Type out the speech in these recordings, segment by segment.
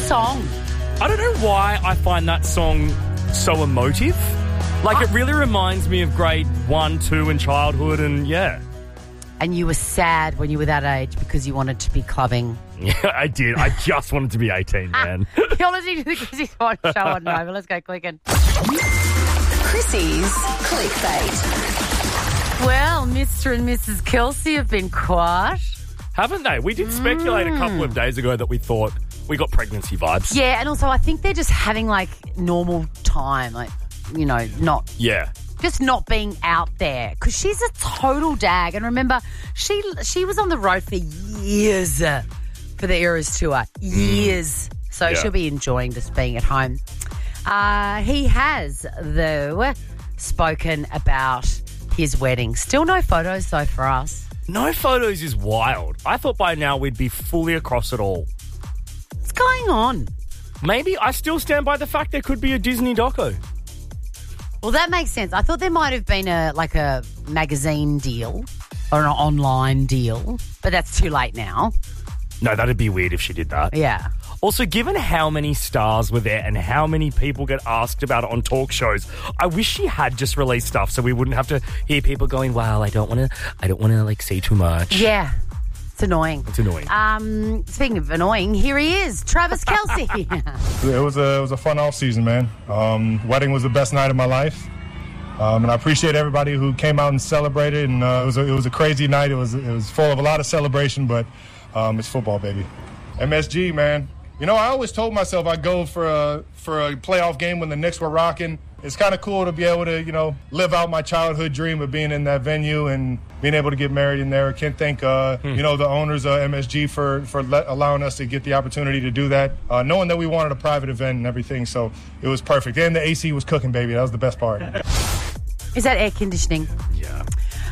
song. I don't know why I find that song so emotive. Like, it really reminds me of grade 1, 2 in childhood, and yeah. And you were sad when you were that age because you wanted to be clubbing. Yeah, I did. I just wanted to be 18, man. You're listening to the Chrissy Swan show on Nova. Let's go clicking. Chrissy's Clickbait. Well, Mr. and Mrs. Kelsey have been quiet. Haven't they? We did speculate a couple of days ago that we thought we got pregnancy vibes. Yeah, and also I think they're just having, like, normal time. Like, you know, not... Yeah. Just not being out there, because she's a total dag. And remember, she was on the road for years for the Eras Tour. Years. So she'll be enjoying just being at home. He has, though, spoken about his wedding. Still no photos, though, for us. No photos is wild. I thought by now we'd be fully across it all. What's going on? Maybe I still stand by the fact there could be a Disney doco. Well, that makes sense. I thought there might have been a magazine deal or an online deal, but that's too late now. No, that'd be weird if she did that. Yeah. Also, given how many stars were there and how many people get asked about it on talk shows, I wish she had just released stuff so we wouldn't have to hear people going, "Wow, I don't want to like say too much." Yeah. It's annoying. It's annoying. Speaking of annoying, here he is, Travis Kelce. It was a fun off season, man. Wedding was the best night of my life, and I appreciate everybody who came out and celebrated. And it was a crazy night. It was full of a lot of celebration, but it's football, baby. MSG, man. You know, I always told myself I'd go for a playoff game when the Knicks were rocking. It's kind of cool to be able to, you know, live out my childhood dream of being in that venue and being able to get married in there. I can't thank, you know, the owners of MSG for allowing us to get the opportunity to do that, knowing that we wanted a private event and everything. So it was perfect. And the AC was cooking, baby. That was the best part. Is that air conditioning? Yeah.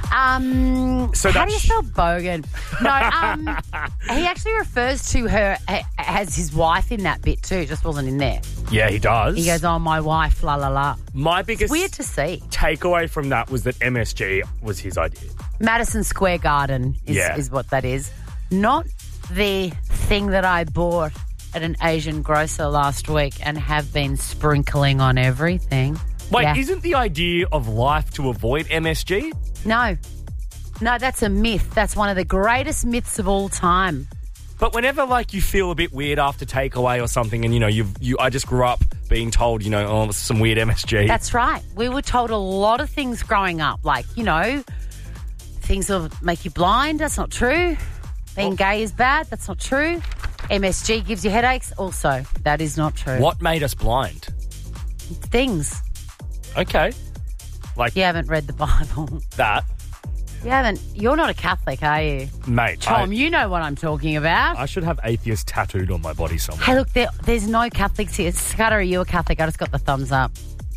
So how do you spell bogan? No, he actually refers to her as his wife in that bit too. It just wasn't in there. Yeah, he does. He goes, "Oh, my wife, la la la." My biggest it's weird to see takeaway from that was that MSG was his idea. Madison Square Garden is what that is. Not the thing that I bought at an Asian grocer last week and have been sprinkling on everything. Wait, isn't the idea of life to avoid MSG? No, that's a myth. That's one of the greatest myths of all time. But whenever, like, you feel a bit weird after takeaway or something, and, you know, I just grew up being told, you know, oh, some weird MSG. That's right. We were told a lot of things growing up, like, you know, things will make you blind. That's not true. Being gay is bad. That's not true. MSG gives you headaches. Also, that is not true. What made us blind? Things. Okay. Like, you haven't read the Bible. That. You haven't. You're not a Catholic, are you? Mate. Tom, you know what I'm talking about. I should have atheist tattooed on my body somewhere. Hey, look, there's no Catholics here. Scudder, are you a Catholic? I just got the thumbs up.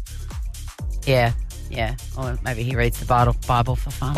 Yeah. Or maybe he reads the Bible for fun.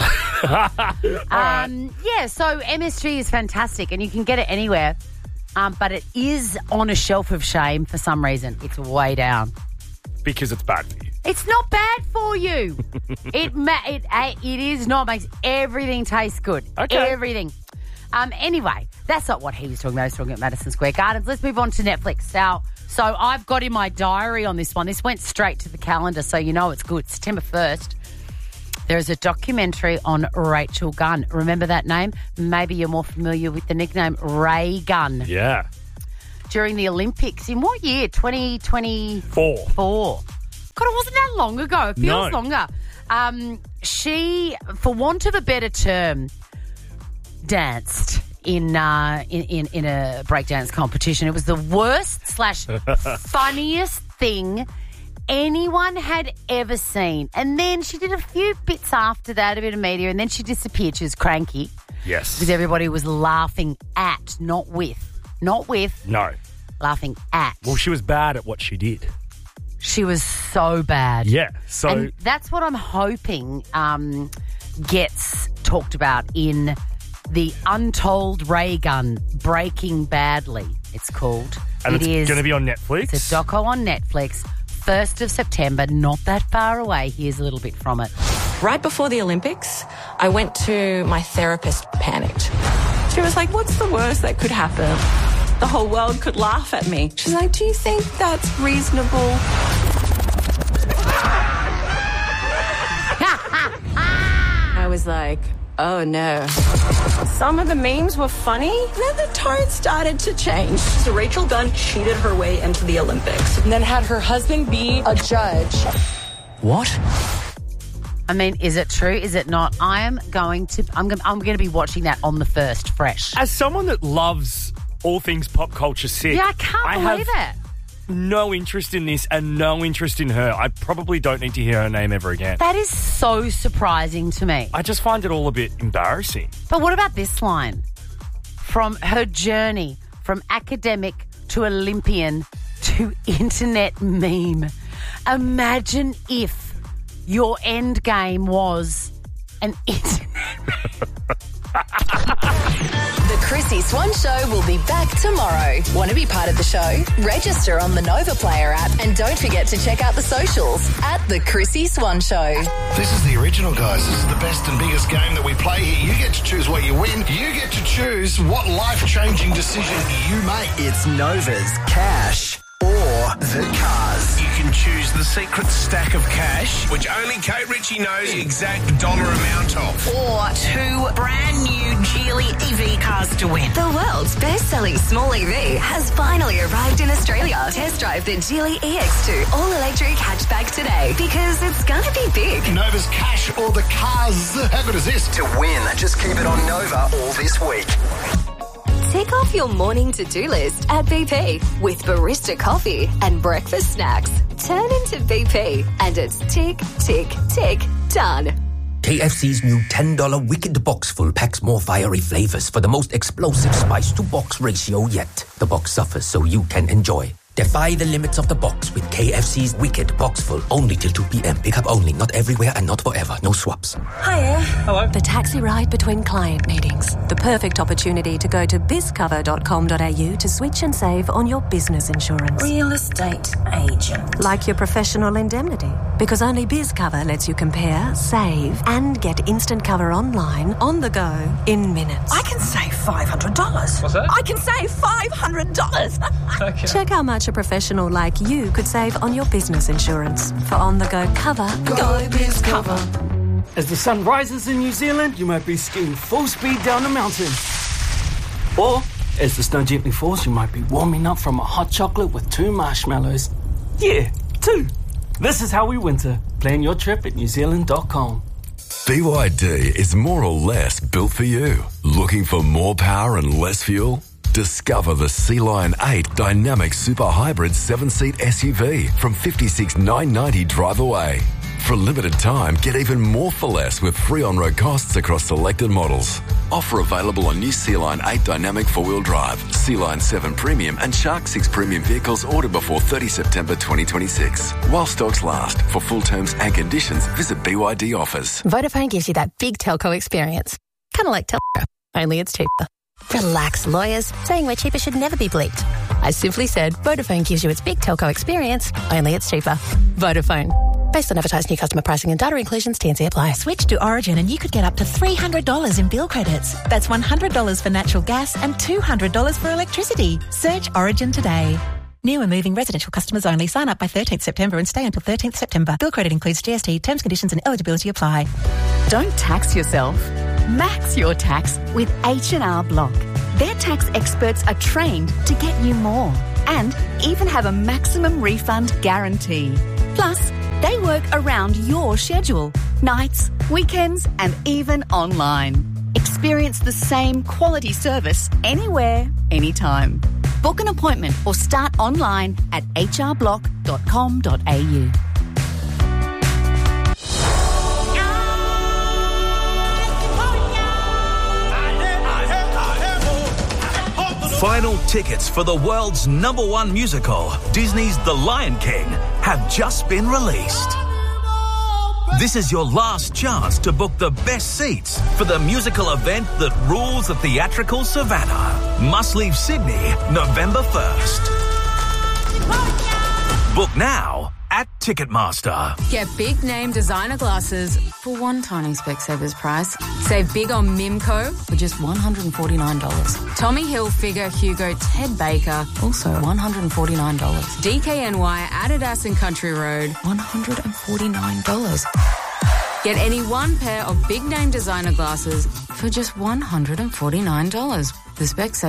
Yeah, so MSG is fantastic and you can get it anywhere. But it is on a shelf of shame for some reason. It's way down. Because it's bad for you. It's not bad for you. It is not. Makes everything taste good. Okay. Everything. Anyway, that's not what he was talking about. He was talking about Madison Square Gardens. Let's move on to Netflix now. So I've got in my diary on this one. This went straight to the calendar, so you know it's good. September 1st. There is a documentary on Rachel Gunn. Remember that name? Maybe you're more familiar with the nickname Ray Gunn. Yeah. During the Olympics. In what year? 2024. God, it wasn't that long ago. It feels longer. She, for want of a better term, danced in a breakdance competition. It was the worst / funniest thing anyone had ever seen. And then she did a few bits after that, a bit of media, and then she disappeared. She was cranky. Yes. Because everybody was laughing at, not with. Not with. No. Laughing at. Well, she was bad at what she did. She was so bad. Yeah. So and that's what I'm hoping gets talked about in the Untold Ray Gunn, Breaking Badly, it's called. And it's going to be on Netflix? It's a doco on Netflix, 1st of September, not that far away. Here's a little bit from it. Right before the Olympics, I went to my therapist, panicked. She was like, what's the worst that could happen? the whole world could laugh at me. She's like, do you think that's reasonable? I was like, oh no. Some of the memes were funny, then the tone started to change. So Rachel Dunn cheated her way into the Olympics and then had her husband be a judge. What? I mean, is it true? Is it not? I'm going to be watching that on the first, fresh. As someone that loves all things pop culture sick, Yeah, I can't believe it. No interest in this and no interest in her. I probably don't need to hear her name ever again. That is so surprising to me. I just find it all a bit embarrassing. But what about this line? From her journey from academic to Olympian to internet meme. Imagine if your end game was an internet meme. The Chrissy Swan Show will be back tomorrow. Want to be part of the show? Register on the Nova Player app and don't forget to check out the socials at The Chrissy Swan Show. This is the original, guys. This is the best and biggest game that we play here. You get to choose what you win. You get to choose what life-changing decision you make. It's Nova's Cash or the Cars. You can choose the secret stack of cash, which only Kate Ritchie knows the exact dollar amount of. Or 2 brand new Geely EV cars to win. The world's best-selling small EV has finally arrived in Australia. Test drive the Geely EX2 all-electric hatchback today because it's going to be big. Nova's Cash or the Cars. How good is this? To win, just keep it on Nova all this week. Tick off your morning to-do list at BP with barista coffee and breakfast snacks. Turn into BP and it's tick, tick, tick, done. KFC's new $10 Wicked Box Full packs more fiery flavors for the most explosive spice-to-box ratio yet. The box suffers so you can enjoy. Defy the limits of the box with KFC's Wicked Box Full. Only till 2 p.m. Pick up only. Not everywhere and not forever. No swaps. Hiya. Hello. The taxi ride between client meetings. The perfect opportunity to go to bizcover.com.au to switch and save on your business insurance. Real estate agent. Like your professional indemnity. Because only BizCover lets you compare, save, and get instant cover online, on the go, in minutes. I can save $500. What's that? I can save $500. Okay. Check how much a professional like you could save on your business insurance. For on-the-go cover, Go BizCover. As the sun rises in New Zealand, you might be skiing full speed down a mountain. Or, as the snow gently falls, you might be warming up from a hot chocolate with 2 marshmallows. Yeah, 2. This is how we winter. Plan your trip at newzealand.com. BYD is more or less built for you. Looking for more power and less fuel? Discover the Sea Lion 8 Dynamic Super Hybrid 7-seat SUV from $56,990 drive away. For a limited time, get even more for less with free on-road costs across selected models. Offer available on new Sea Lion 8 Dynamic 4-wheel drive, Sea Lion 7 Premium and Shark 6 Premium vehicles ordered before 30 September 2026. While stocks last. For full terms and conditions, visit BYD offers. Vodafone gives you that big telco experience. Kind of like Telco, only it's cheaper. Relax, lawyers. Saying we're cheaper should never be bleeped. I simply said Vodafone gives you its big telco experience, only it's cheaper. Vodafone. Based on advertised new customer pricing and data inclusions, T&C apply. Switch to Origin and you could get up to $300 in bill credits. That's $100 for natural gas and $200 for electricity. Search Origin today. New and moving residential customers only. Sign up by 13th September and stay until 13th September. Bill credit includes GST. Terms, conditions and eligibility apply. Don't tax yourself. Max your tax with H&R Block. Their tax experts are trained to get you more and even have a maximum refund guarantee. Plus, they work around your schedule, nights, weekends and even online. Experience the same quality service anywhere, anytime. Book an appointment or start online at hrblock.com.au. Final tickets for the world's #1 musical, Disney's The Lion King, have just been released. This is your last chance to book the best seats for the musical event that rules the theatrical savannah. Must leave Sydney November 1st. Book now at Ticketmaster. Get big name designer glasses for one tiny Specsavers price. Save big on Mimco for just $149. Tommy Hilfiger, Hugo, Ted Baker, also $149. DKNY, Adidas and Country Road, $149. Get any one pair of big name designer glasses for just $149. The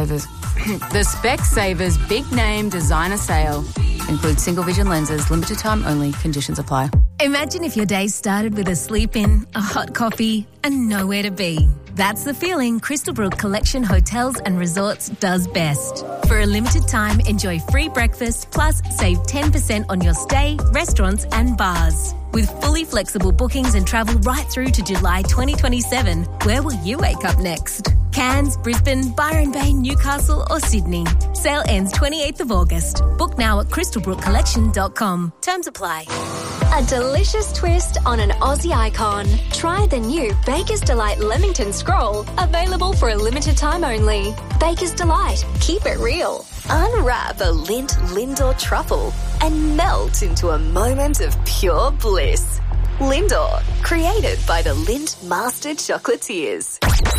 Specsavers Big Name Designer Sale includes single vision lenses, limited time only, conditions apply. Imagine if your day started with a sleep in, a hot coffee, and nowhere to be. That's the feeling Crystalbrook Collection Hotels and Resorts does best. For a limited time, enjoy free breakfast, plus save 10% on your stay, restaurants and bars. With fully flexible bookings and travel right through to July 2027, where will you wake up next? Cairns, Brisbane, Byron Bay, Newcastle or Sydney. Sale ends 28th of August. Book now at crystalbrookcollection.com. Terms apply. A delicious twist on an Aussie icon. Try the new Baker's Delight Leamington Scroll, available for a limited time only. Baker's Delight. Keep it real. Unwrap a Lindt Lindor truffle and melt into a moment of pure bliss. Lindor, created by the Lindt Master Chocolatiers.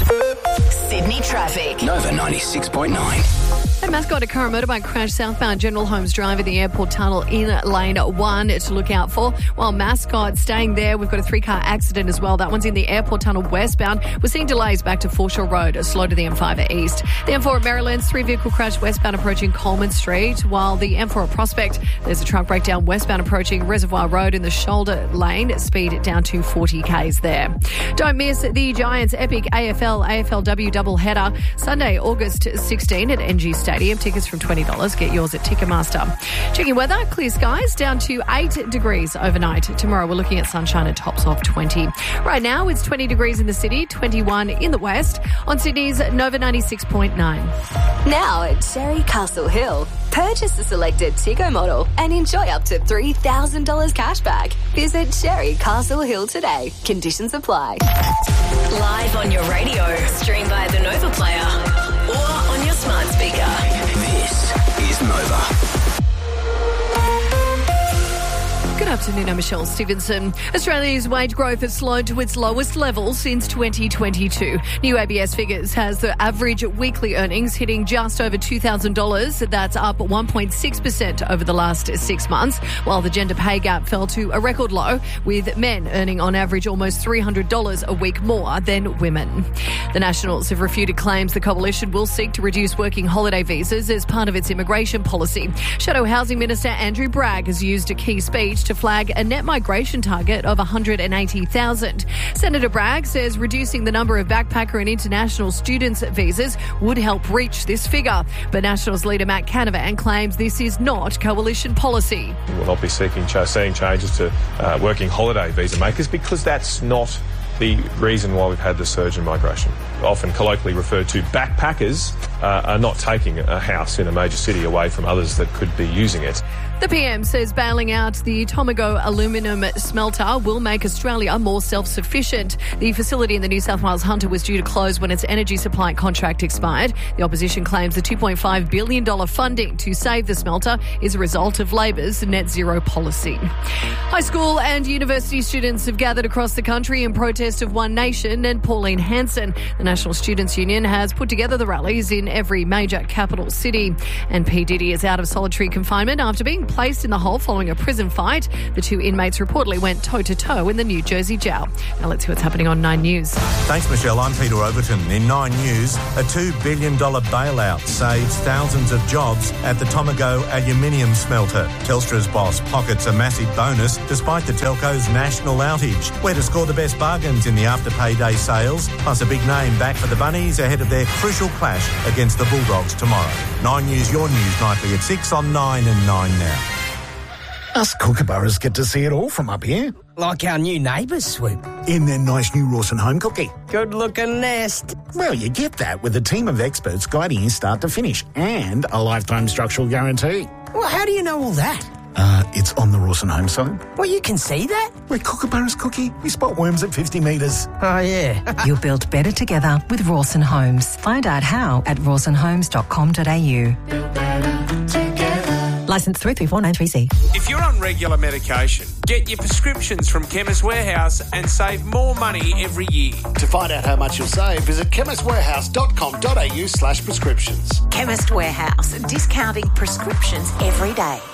Sydney traffic. Nova 96.9. At Mascot, a car and motorbike crash southbound General Holmes Drive at the airport tunnel in lane 1 to look out for. While Mascot staying there, we've got a 3-car accident as well. That one's in the airport tunnel westbound. We're seeing delays back to Foreshore Road, slow to the M5 east. The M4 at Maryland's 3-vehicle crash westbound approaching Coleman Street, while the M4 at Prospect, there's a truck breakdown westbound approaching Reservoir Road in the shoulder lane, speed down to 40 k's there. Don't miss the Giants epic AFLW doubleheader Sunday, August 16 at NG Stadium. Tickets from $20. Get yours at Ticketmaster. Checking weather, clear skies down to 8 degrees overnight. Tomorrow we're looking at sunshine at tops of 20. Right now it's 20 degrees in the city, 21 in the west. On Sydney's Nova 96.9. Now at Cherry Castle Hill. Purchase the selected Tigo model and enjoy up to $3,000 cash back. Visit Cherry Castle Hill today. Conditions apply. Live on your radio, stream by the Nova Player or on your smart speaker. This is Nova. Good afternoon, I'm Michelle Stevenson. Australia's wage growth has slowed to its lowest level since 2022. New ABS figures has the average weekly earnings hitting just over $2,000. That's up 1.6% over the last 6 months, while the gender pay gap fell to a record low, with men earning on average almost $300 a week more than women. The Nationals have refuted claims the coalition will seek to reduce working holiday visas as part of its immigration policy. Shadow Housing Minister Andrew Bragg has used a key speech to flag a net migration target of 180,000. Senator Bragg says reducing the number of backpacker and international students' visas would help reach this figure. But Nationals leader Matt Canavan claims this is not coalition policy. We will not be seeing changes to working holiday visa makers because that's not the reason why we've had the surge in migration. Often colloquially referred to, backpackers are not taking a house in a major city away from others that could be using it. The PM says bailing out the Tomago aluminium smelter will make Australia more self-sufficient. The facility in the New South Wales Hunter was due to close when its energy supply contract expired. The opposition claims the $2.5 billion funding to save the smelter is a result of Labor's net zero policy. High school and university students have gathered across the country in protest of One Nation and Pauline Hanson. The National Students' Union has put together the rallies in every major capital city. And P. Diddy is out of solitary confinement after being placed in the hole following a prison fight. The two inmates reportedly went toe-to-toe in the New Jersey jail. Now let's see what's happening on 9 News. Thanks, Michelle. I'm Peter Overton. In 9 News, a $2 billion bailout saves thousands of jobs at the Tomago aluminium smelter. Telstra's boss pockets a massive bonus despite the telco's national outage. Where to score the best bargains in the after-payday sales, plus a big name back for the Bunnies ahead of their crucial clash against the Bulldogs tomorrow. 9 News, your news nightly at 6 on 9 and 9 now. Us kookaburras get to see it all from up here. Like our new neighbours, Swoop. In their nice new Rawson home cookie. Good-looking nest. Well, you get that with a team of experts guiding you start to finish and a lifetime structural guarantee. Well, how do you know all that? It's on the Rawson home site. Well, you can see that? We're kookaburras, Cookie. We spot worms at 50 metres. Oh, yeah. You're built better together with Rawson Homes. Find out how at rawsonhomes.com.au. Licence 334993C. If you're on regular medication, get your prescriptions from Chemist Warehouse and save more money every year. To find out how much you'll save, visit chemistwarehouse.com.au/prescriptions. Chemist Warehouse, discounting prescriptions every day.